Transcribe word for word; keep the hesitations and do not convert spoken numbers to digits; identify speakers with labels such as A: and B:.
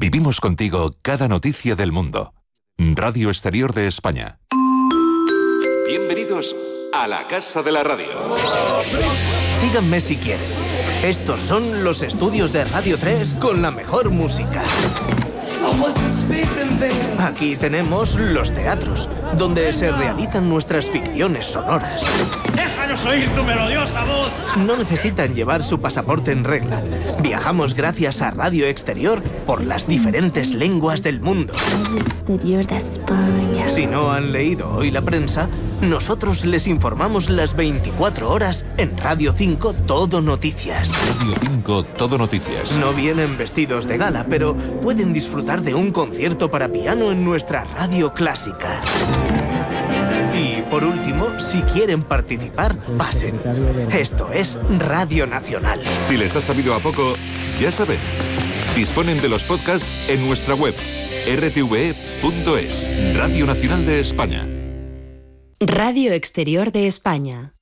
A: Vivimos contigo cada noticia del mundo. Radio Exterior de España. Bienvenidos a la Casa de la Radio.
B: Síganme si quieren. Estos son los estudios de Radio tres con la mejor música. Aquí tenemos los teatros, donde se realizan nuestras ficciones sonoras.
C: ¡Déjanos oír tu melodiosa voz!
B: No necesitan llevar su pasaporte en regla. Viajamos gracias a Radio Exterior por las diferentes lenguas del mundo.
D: Radio Exterior de España.
B: Si no han leído hoy la prensa, nosotros les informamos las veinticuatro horas en Radio cinco Todo Noticias.
A: Radio cinco Todo Noticias.
B: No vienen vestidos de gala, pero pueden disfrutar de un concierto para piano en nuestra radio clásica. Y por último, si quieren participar, pasen. Esto es Radio Nacional.
A: Si les ha sabido a poco, ya saben, disponen de los podcasts en nuestra web r t v e punto es. Radio Nacional de España.
E: Radio Exterior de España.